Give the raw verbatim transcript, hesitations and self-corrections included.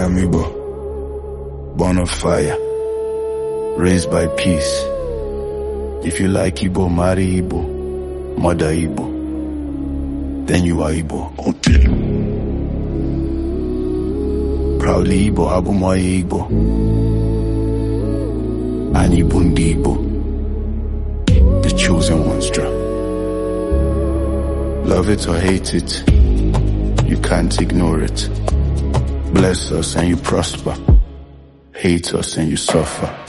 am Igbo, born of fire, raised by peace. If you like Igbo, marry Igbo, mother Igbo, then you are Igbo. Okay. Proudly Igbo, Abumoye Igbo, and Ibundi Igbo, the chosen ones draw. Love it or hate it, you can't ignore it. Bless us and you prosper, hate us and you suffer.